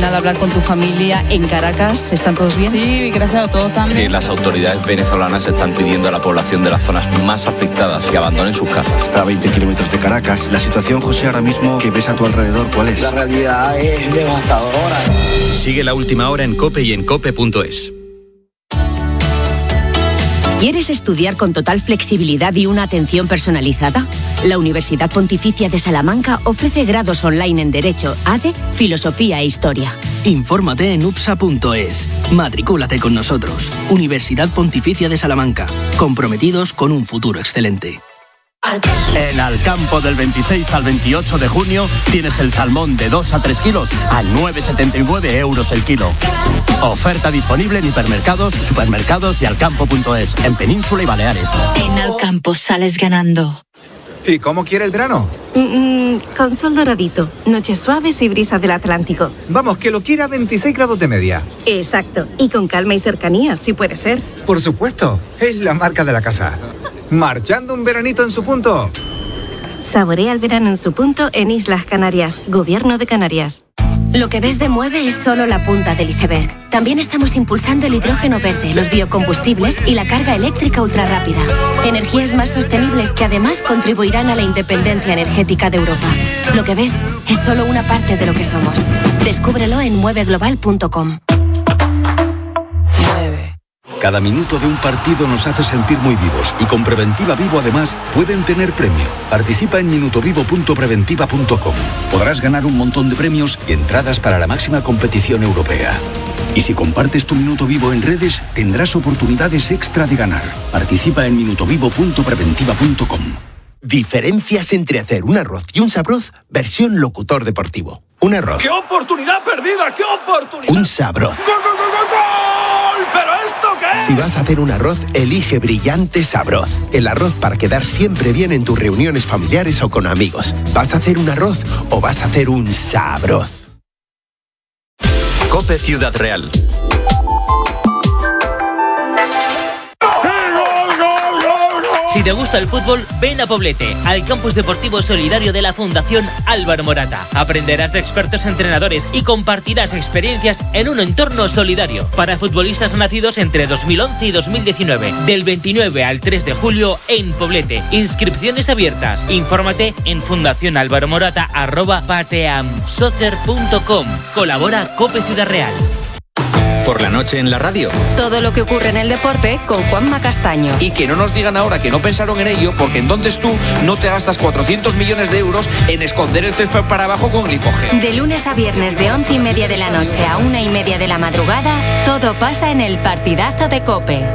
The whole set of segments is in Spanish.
final hablar con tu familia en Caracas. ¿Están todos bien? Sí, gracias a todos también. Las autoridades venezolanas están pidiendo a la población de las zonas más afectadas que abandonen sus casas. Está a 20 kilómetros de Caracas. La situación, José, ahora mismo que ves a tu alrededor, ¿cuál es? La realidad es devastadora. Sigue la última hora en COPE y en COPE.es. ¿Quieres estudiar con total flexibilidad y una atención personalizada? La Universidad Pontificia de Salamanca ofrece grados online en Derecho, ADE, Filosofía e Historia. Infórmate en upsa.es. Matricúlate con nosotros. Universidad Pontificia de Salamanca. Comprometidos con un futuro excelente. En Alcampo del 26 al 28 de junio tienes el salmón de 2 a 3 kilos a 9,79 euros el kilo. Oferta disponible en hipermercados, supermercados y alcampo.es, en Península y Baleares. En Alcampo sales ganando. ¿Y cómo quiere el grano? Con sol doradito, noches suaves y brisa del Atlántico. Vamos, que lo quiera a 26 grados de media. Exacto, y con calma y cercanía, si puede ser. Por supuesto, es la marca de la casa. Marchando un veranito en su punto. Saborea el verano en su punto en Islas Canarias, Gobierno de Canarias. Lo que ves de Mueve es solo la punta del iceberg. También estamos impulsando el hidrógeno verde, los biocombustibles y la carga eléctrica ultrarrápida. Energías más sostenibles que además contribuirán a la independencia energética de Europa. Lo que ves es solo una parte de lo que somos. Descúbrelo en mueveglobal.com. Cada minuto de un partido nos hace sentir muy vivos y con Preventiva Vivo además pueden tener premio. Participa en minutovivo.preventiva.com. Podrás ganar un montón de premios y entradas para la máxima competición europea. Y si compartes tu Minuto Vivo en redes, tendrás oportunidades extra de ganar. Participa en minutovivo.preventiva.com. Diferencias entre hacer un arroz y un sabroz, versión locutor deportivo. Un arroz. ¡Qué oportunidad perdida! ¡Qué oportunidad! Un sabroz. ¡Gol, gol, gol, gol, gol! ¿Pero esto qué es? Si vas a hacer un arroz, elige Brillante Sabroz. El arroz para quedar siempre bien en tus reuniones familiares o con amigos. ¿Vas a hacer un arroz o vas a hacer un sabroz? COPE Ciudad Real. Si te gusta el fútbol, ven a Poblete, al campus deportivo solidario de la Fundación Álvaro Morata. Aprenderás de expertos entrenadores y compartirás experiencias en un entorno solidario para futbolistas nacidos entre 2011 y 2019. Del 29 al 3 de julio en Poblete. Inscripciones abiertas. Infórmate en fundacionalvaromorata@pateamsoccer.com. Colabora COPE Ciudad Real. Por la noche en la radio. Todo lo que ocurre en el deporte con Juanma Castaño. Y que no nos digan ahora que no pensaron en ello, porque entonces tú no te gastas 400 millones de euros en esconder el césped para abajo con glicógeno. De lunes a viernes de 11:30 de la noche a 1:30 de la madrugada, todo pasa en el partidazo de COPE.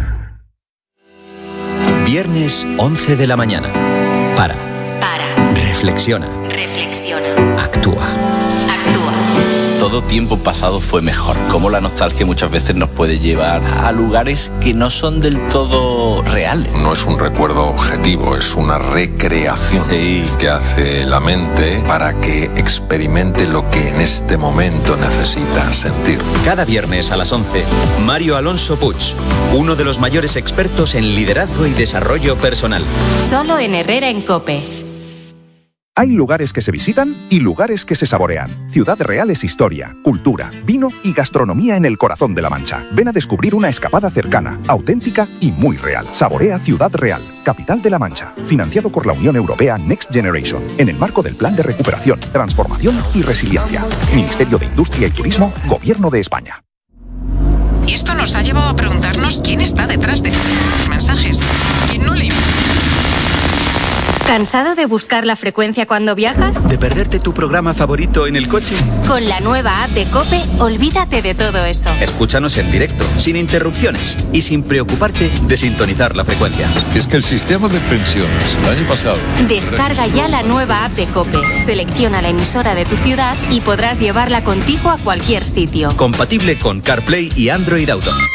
Viernes 11 de la mañana. Para. Reflexiona. Actúa. Todo tiempo pasado fue mejor. Como la nostalgia muchas veces nos puede llevar a lugares que no son del todo reales. No es un recuerdo objetivo, es una recreación que hace la mente para que experimente lo que en este momento necesita sentir. Cada viernes a las 11, Mario Alonso Puig, uno de los mayores expertos en liderazgo y desarrollo personal. Solo en Herrera en COPE. Hay lugares que se visitan y lugares que se saborean. Ciudad Real es historia, cultura, vino y gastronomía en el corazón de La Mancha. Ven a descubrir una escapada cercana, auténtica y muy real. Saborea Ciudad Real, capital de La Mancha. Financiado por la Unión Europea Next Generation, en el marco del Plan de Recuperación, Transformación y Resiliencia. Ministerio de Industria y Turismo, Gobierno de España. Y esto nos ha llevado a preguntarnos quién está detrás de los mensajes. ¿Quién no le... ¿Cansado de buscar la frecuencia cuando viajas? ¿De perderte tu programa favorito en el coche? Con la nueva app de COPE, olvídate de todo eso. Escúchanos en directo, sin interrupciones y sin preocuparte de sintonizar la frecuencia. Es que el sistema de pensiones, el año pasado... Descarga ya la nueva app de COPE, selecciona la emisora de tu ciudad y podrás llevarla contigo a cualquier sitio. Compatible con CarPlay y Android Auto.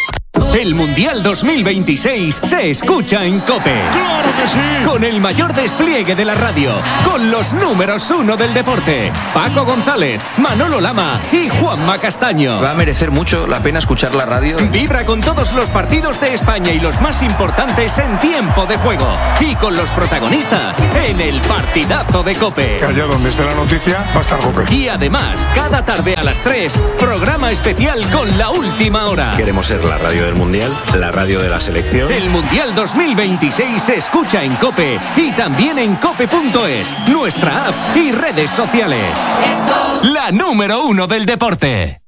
El Mundial 2026 se escucha en COPE. ¡Claro que sí! Con el mayor despliegue de la radio, con los números 1 del deporte, Paco González, Manolo Lama y Juanma Castaño. Va a merecer mucho la pena escuchar la radio. Vibra con todos los partidos de España y los más importantes en tiempo de juego. Y con los protagonistas en el partidazo de COPE. Que allá donde esté la noticia va a estar COPE. Y además, cada tarde a las 3, programa especial con la última hora. Queremos ser la radio del Mundial, la radio de la selección. El Mundial 2026 se escucha en COPE y también en cope.es, nuestra app y redes sociales. La número 1 del deporte.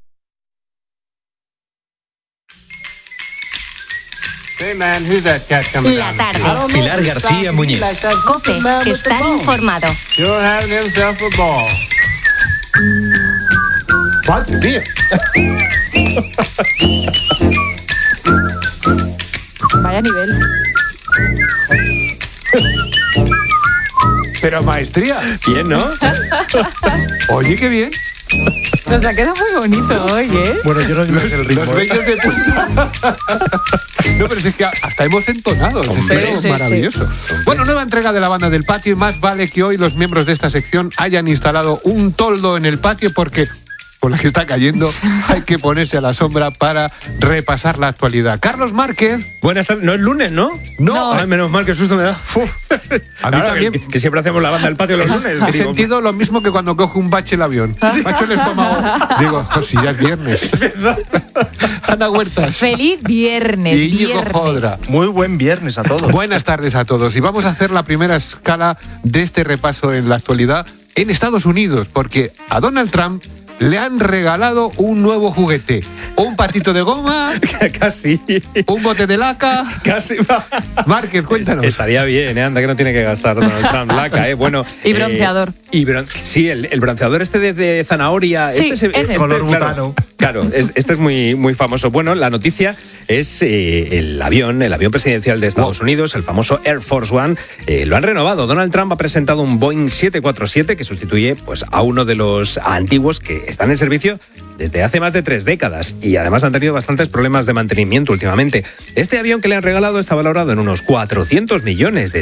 La tarde. Pilar García Muñiz. COPE. Estar informado. Vaya nivel. Pero maestría. Bien, ¿no? Oye, qué bien. Nos ha quedado muy bonito hoy, ¿eh? Bueno, yo no sé el ritmo. Los bellos de punta. No, pero es que hasta hemos entonado. Es maravilloso. Bueno, nueva entrega de la banda del patio y más vale que hoy los miembros de esta sección hayan instalado un toldo en el patio porque con la que está cayendo hay que ponerse a la sombra para repasar la actualidad. Carlos Márquez. Buenas tardes. No es lunes, ¿no? No. Ay, menos mal, que susto me da. A mí también. Que siempre hacemos la banda del patio los lunes. He sentido lo mismo que cuando cojo un bache el avión. Bache el estómago. Digo, si ya es viernes. Es verdad. Ana Huertas. Feliz viernes. Y Íñigo Jodra. Muy buen viernes a todos. Buenas tardes a todos. Y vamos a hacer la primera escala de este repaso en la actualidad en Estados Unidos, porque a Donald Trump le han regalado un nuevo juguete. Un patito de goma. Casi. Un bote de laca. Casi. Márquez, cuéntanos. Estaría bien, anda que no tiene que gastar Donald Trump laca, Bueno. Y bronceador. Sí, el bronceador de zanahoria. Sí, este color butano. Claro, este es muy, muy famoso. Bueno, la noticia es el avión presidencial de Estados Unidos, el famoso Air Force One. Lo han renovado. Donald Trump ha presentado un Boeing 747 que sustituye pues, a uno de los antiguos que están en servicio desde hace más de 3 décadas y además han tenido bastantes problemas de mantenimiento últimamente. Este avión que le han regalado está valorado en unos $400 millones.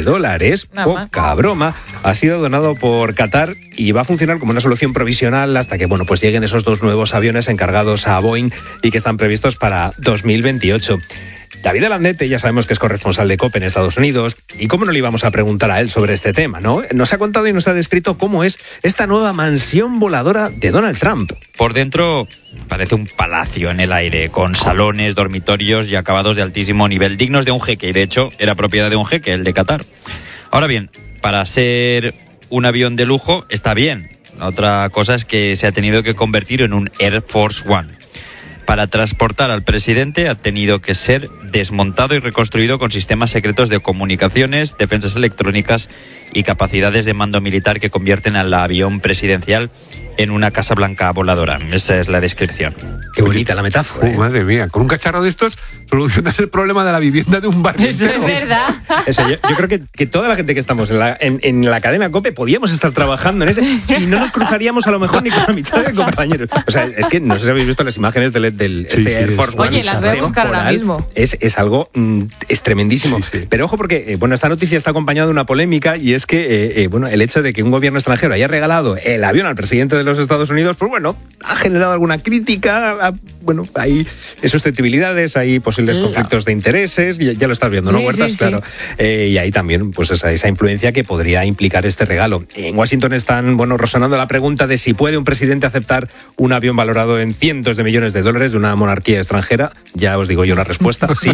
Poca broma. Ha sido donado por Qatar y va a funcionar como una solución provisional hasta que pues lleguen esos 2 nuevos aviones encargados a Boeing y que están previstos para 2028. David Alandete, ya sabemos que es corresponsal de COPE en Estados Unidos, y cómo no le íbamos a preguntar a él sobre este tema, ¿no? Nos ha contado y nos ha descrito cómo es esta nueva mansión voladora de Donald Trump. Por dentro parece un palacio en el aire, con salones, dormitorios y acabados de altísimo nivel, dignos de un jeque, y de hecho era propiedad de un jeque, el de Qatar. Ahora bien, para ser un avión de lujo está bien. La otra cosa es que se ha tenido que convertir en un Air Force One. Para transportar al presidente ha tenido que ser desmontado y reconstruido con sistemas secretos de comunicaciones, defensas electrónicas y capacidades de mando militar que convierten al avión presidencial en una Casa Blanca voladora. Esa es la descripción. Qué bonita la metáfora. Madre mía, con un cacharro de estos solucionas el problema de la vivienda de un barrio. Eso es verdad. Eso, yo creo que toda la gente que estamos en la cadena COPE podíamos estar trabajando en ese y no nos cruzaríamos a lo mejor ni con la mitad de compañeros. O sea, es que no sé si habéis visto las imágenes del Air Force One. Oye, las voy a buscar ahora mismo. Es algo es tremendísimo. Sí. Pero ojo porque, esta noticia está acompañada de una polémica y es que, el hecho de que un gobierno extranjero haya regalado el avión al presidente de los Estados Unidos, pues ha generado alguna crítica, hay susceptibilidades, hay posibles conflictos de intereses, ya lo estás viendo, ¿no, Huertas? Sí. Claro. Y ahí también, pues esa influencia que podría implicar este regalo. En Washington están, resonando la pregunta de si puede un presidente aceptar un avión valorado en cientos de millones de dólares de una monarquía extranjera. Ya os digo yo la respuesta, sí.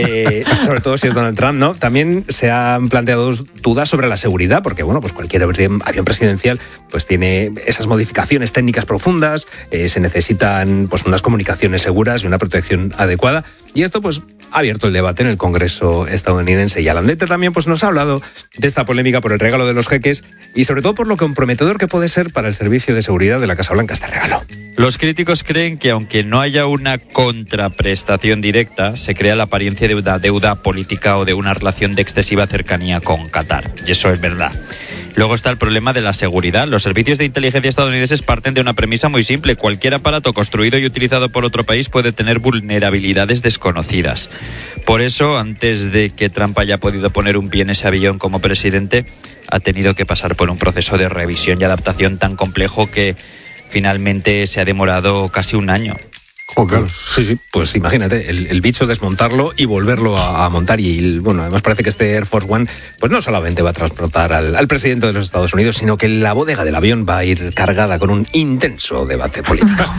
Sobre todo si es Donald Trump, ¿no? También se han planteado dudas sobre la seguridad, porque, pues cualquier avión presidencial pues tiene esas modificaciones técnicas profundas, se necesitan pues unas comunicaciones seguras y una protección adecuada. Y esto pues ha abierto el debate en el Congreso estadounidense. Y Alandete también pues nos ha hablado de esta polémica por el regalo de los jeques y sobre todo por lo comprometedor que puede ser para el servicio de seguridad de la Casa Blanca este regalo. Los críticos creen que aunque no haya una contraprestación directa, se crea la apariencia de una deuda política o de una relación de excesiva cercanía con Qatar. Y eso es verdad. Luego está el problema de la seguridad. Los servicios de inteligencia estadounidenses parten de una premisa muy simple. Cualquier aparato construido y utilizado por otro país puede tener vulnerabilidades desconocidas. Por eso, antes de que Trump haya podido poner un pie en ese avión como presidente, ha tenido que pasar por un proceso de revisión y adaptación tan complejo que finalmente se ha demorado casi un año. Oh, claro. Sí, pues imagínate, el bicho desmontarlo y volverlo a montar. Y bueno, además parece que este Air Force One pues no solamente va a transportar al presidente de los Estados Unidos, sino que la bodega del avión va a ir cargada con un intenso debate político.